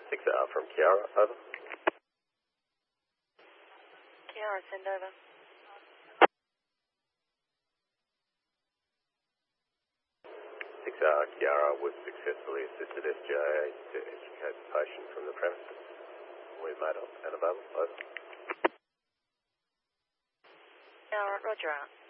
6R from Kiara, over. Kiara, send over. 6R Kiara, we've successfully assisted SGA to extricate the patient from the premises. We've made up and available, over. Kiara, roger out.